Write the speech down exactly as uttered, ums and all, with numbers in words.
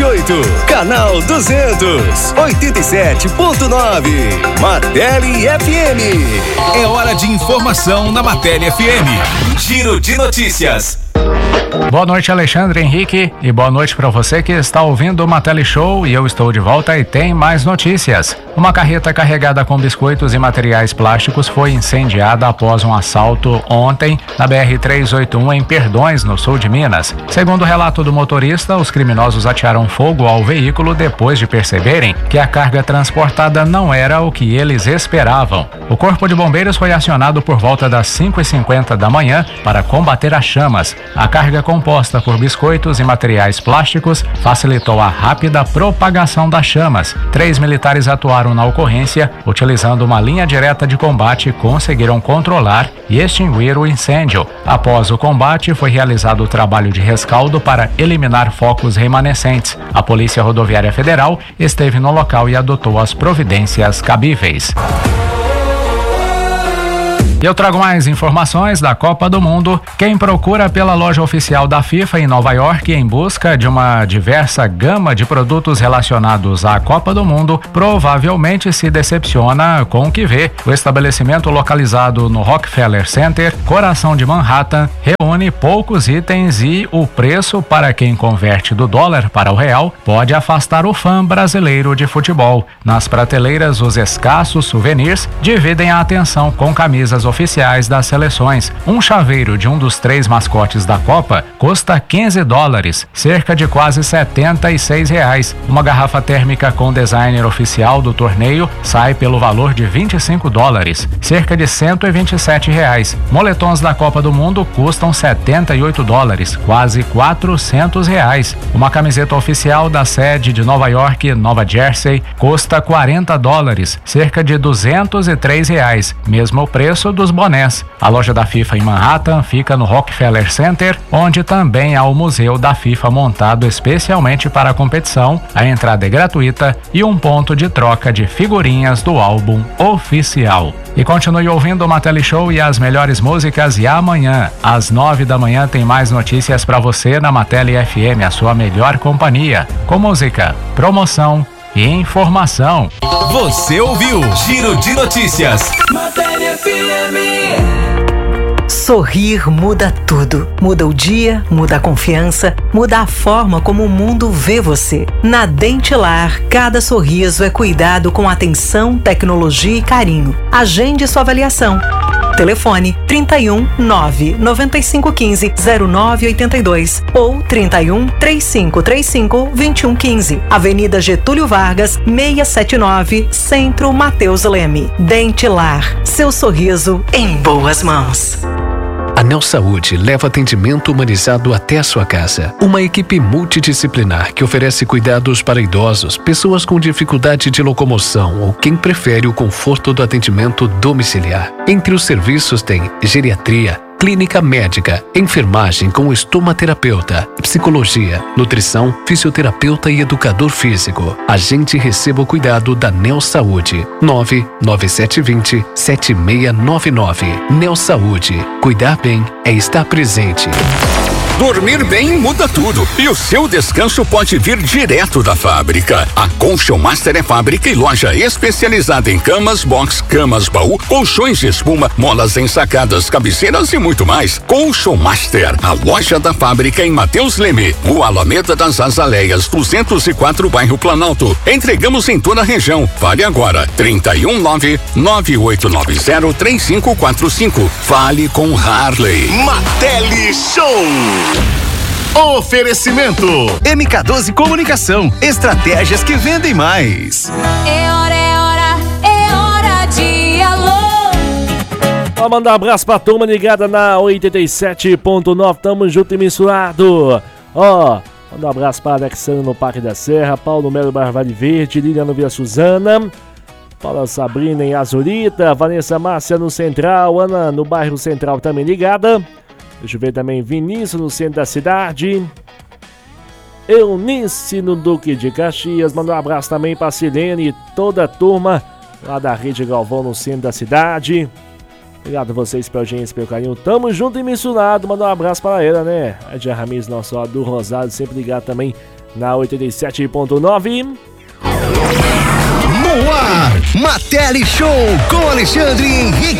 e oito, canal duzentos, oitenta e sete ponto nove, Martelli F M. É hora de informação na Martelli F M. Giro de notícias. Boa noite, Alexandre Henrique, e boa noite para você que está ouvindo o Martelli Show, e eu estou de volta e tem mais notícias. Uma carreta carregada com biscoitos e materiais plásticos foi incendiada após um assalto ontem na B R trezentos e oitenta e um em Perdões, no sul de Minas. Segundo o relato do motorista, os criminosos atearam fogo ao veículo depois de perceberem que a carga transportada não era o que eles esperavam. O Corpo de Bombeiros foi acionado por volta das cinco e cinquenta da manhã para combater as chamas. A carga composta por biscoitos e materiais plásticos facilitou a rápida propagação das chamas. Três militares atuaram na ocorrência, utilizando uma linha direta de combate, e conseguiram controlar e extinguir o incêndio. Após o combate, foi realizado o trabalho de rescaldo para eliminar focos remanescentes. A Polícia Rodoviária Federal esteve no local e adotou as providências cabíveis. Eu trago mais informações da Copa do Mundo. Quem procura pela loja oficial da FIFA em Nova York em busca de uma diversa gama de produtos relacionados à Copa do Mundo, provavelmente se decepciona com o que vê. O estabelecimento, localizado no Rockefeller Center, coração de Manhattan, reúne poucos itens e o preço, para quem converte do dólar para o real, pode afastar o fã brasileiro de futebol. Nas prateleiras, os escassos souvenirs dividem a atenção com camisas oficiais das seleções. Um chaveiro de um dos três mascotes da Copa custa quinze dólares, cerca de quase setenta e seis reais. Uma garrafa térmica com designer oficial do torneio sai pelo valor de vinte e cinco dólares, cerca de cento e vinte e sete reais. Moletons da Copa do Mundo custam setenta e oito dólares, quase quatrocentos reais. Uma camiseta oficial da sede de Nova York, Nova Jersey, custa quarenta dólares, cerca de duzentos e três reais, mesmo o preço do dos bonés. A loja da FIFA em Manhattan fica no Rockefeller Center, onde também há o museu da FIFA montado especialmente para a competição. A entrada é gratuita e um ponto de troca de figurinhas do álbum oficial. E continue ouvindo o Martelli Show e as melhores músicas, e amanhã, às nove da manhã, tem mais notícias para você na Martelli F M, a sua melhor companhia, com música, promoção e informação. Você ouviu Giro de Notícias. Martelli F M. Sorrir muda tudo. Muda o dia, muda a confiança, muda a forma como o mundo vê você. Na Dentilar, cada sorriso é cuidado com atenção, tecnologia e carinho. Agende sua avaliação. Telefone trinta e um, nove, noventa e cinco, quinze, zero nove oitenta e dois ou trinta e um, trinta e cinco, trinta e cinco, vinte e um, quinze. Avenida Getúlio Vargas, seiscentos e setenta e nove, Centro Mateus Leme. Dentilar, seu sorriso em boas mãos. A Neo Saúde leva atendimento humanizado até a sua casa. Uma equipe multidisciplinar que oferece cuidados para idosos, pessoas com dificuldade de locomoção ou quem prefere o conforto do atendimento domiciliar. Entre os serviços tem geriatria, clínica médica, enfermagem com estomaterapeuta, psicologia, nutrição, fisioterapeuta e educador físico. Agende e receba o cuidado da Neo Saúde. nove nove sete dois zero, sete seis nove nove. Neo Saúde. Cuidar bem é estar presente. Dormir bem muda tudo e o seu descanso pode vir direto da fábrica. A Colchão Master é fábrica e loja especializada em camas, box, camas, baú, colchões de espuma, molas ensacadas, cabeceiras e muito mais. Colchão Master, a loja da fábrica em Mateus Leme, Rua Alameda das Azaleias, duzentos e quatro, bairro Planalto. Entregamos em toda a região. Fale agora, trinta e um, nove, nove oito nove zero, três cinco quatro cinco. Fale com Harley. Martelli Show. Oferecimento M K doze Comunicação, estratégias que vendem mais. É hora, é hora, é hora de alô. Vou mandar um abraço pra turma ligada na oitenta e sete ponto nove, tamo junto e misturado. Ó, manda um abraço pra Alexandre no Parque da Serra, Paulo Melo Bairro Vale Verde, Lilian no Vila Suzana, Paula Sabrina em Azurita, Vanessa Márcia no Central, Ana no bairro Central também ligada. Deixa eu ver também Vinícius no centro da cidade, Eunice no Duque de Caxias. Manda um abraço também pra Silene e toda a turma lá da Rede Galvão no centro da cidade. Obrigado a vocês pela audiência, pelo carinho. Tamo junto e misturado. Manda um abraço para ela, né? A Dia Ramiz, nosso ó, do Rosário, sempre ligado também na oitenta e sete ponto nove. No ar, Mateli Show com Alexandre Henrique.